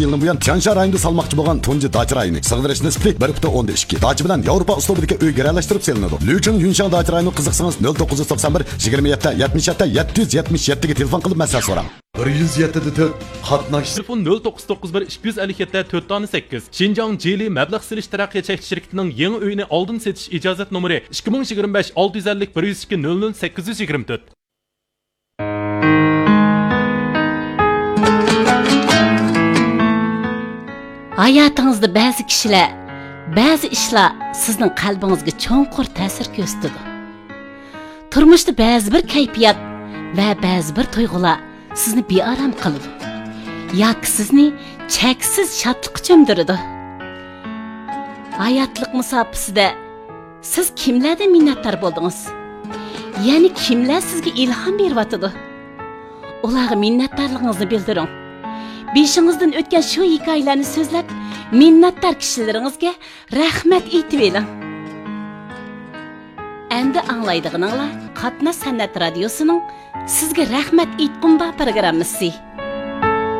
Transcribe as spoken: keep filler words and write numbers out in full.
ikki yildan buyon Tianshan rayonida salmoqchi bo'lgan tunji dacha rayoni sig'dirish nisbi bir butun o'ndan ikki. Dacha bilan Yevropa uslubidagi uy garalashtirib selinadi. Luchun Yunshan dacha rayoni qiziqsangiz nol to'qqiz yuz to'qson bir yigirma yetti yetmish yetti yetti yuz yetmish yetti ga telefon qilib masala so'rang. bir yuz yetti to'rt qatnash telefon nol to'qqiz to'qqiz bir ikki yuz ellik yetti to'rt sakkiz. Xinjiang Jili mablag' silish taraqqiyot cheksiz shirkatining yangi uyini oldin setish ijozat nomeri ikki ming yigirma besh olti yuz ellik bir yuz ikki nol nol sakkiz yuz yigirma to'rt. Hayatınızda bazı kişiler, bazı işler sizin kalbinizge çoğunqur ta'sir ko'rsatadi. Turmuşda bazı bir kayfiyat ve bazı bir tuyg'ular sizni bearam qiladi. Yoki sizni cheksiz shodlikqa cho'mdiradi. Hayotlik musofasida siz kimlardan minnatdor bo'ldingiz? Ya'ni kimlar sizga ilhom beryotdi? Ularga minnatdorligingizni bildiring. Beshingizdan o'tgan shu hikoyalarni so'zlab, minnatdor kishilaringizga rahmat aytib eling. Endi anglaydiganinglar Qatnash san'at radiosining sizga rahmat aytqum ba programmasi.